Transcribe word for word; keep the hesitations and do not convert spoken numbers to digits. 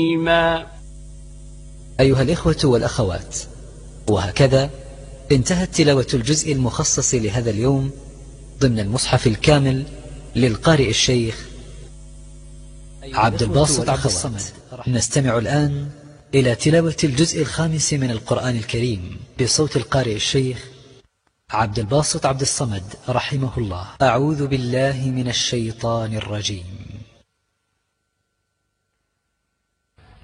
أيها الإخوة والأخوات، وهكذا انتهت تلاوة الجزء المخصص لهذا اليوم ضمن المصحف الكامل للقارئ الشيخ عبد الباسط عبد الصمد. نستمع الآن إلى تلاوة الجزء الخامس من القرآن الكريم بصوت القارئ الشيخ عبد الباسط عبد الصمد رحمه الله. أعوذ بالله من الشيطان الرجيم.